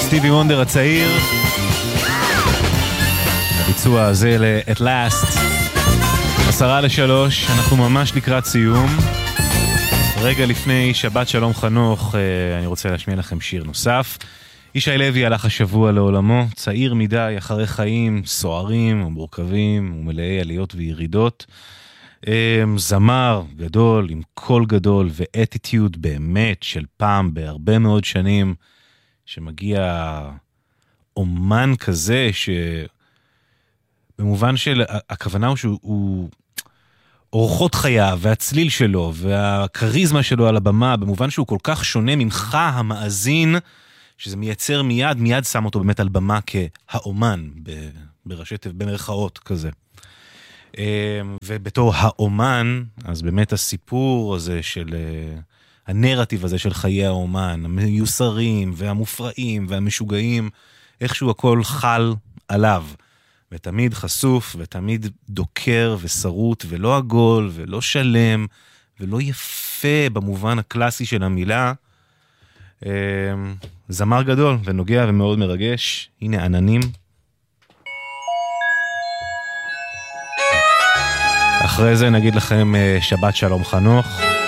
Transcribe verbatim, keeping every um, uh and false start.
סטיבי וונדר הצעיר, הביצוע הזה ל-At Last, עשרה לשלוש, אנחנו ממש לקראת סיום. רגע לפני שבת שלום חנוך, אני רוצה להשמיע לכם שיר נוסף. ישי לוי הלך השבוע לעולמו, צעיר מדי, אחרי חיים סוערים ומורכבים ומלאי עליות וירידות. זמר גדול עם קול גדול ואטיטיוד באמת של פעם בהרבה מאוד שנים, שמגיע אומן כזה שבמובן של הכוונה הוא שהוא אורחות חייו והצליל שלו והקריזמה שלו על הבמה, במובן שהוא כל כך שונה ממך המאזין, שזה מייצר מיד, מיד שם אותו באמת על במה כהאומן, בראשי במרכאות כזה. ובתור האומן, אז באמת הסיפור הזה של, הנרטיב הזה של חיי האומן, המיוסרים והמופרעים והמשוגעים, איכשהו הכל חל עליו, ותמיד חשוף ותמיד דוקר ושרוט ולא עגול ולא שלם ולא יפה במובן הקלאסי של המילה. זמר גדול ונוגע ומאוד מרגש. הנה עננים. אחרי זה נגיד לכם שבת שלום חנוך.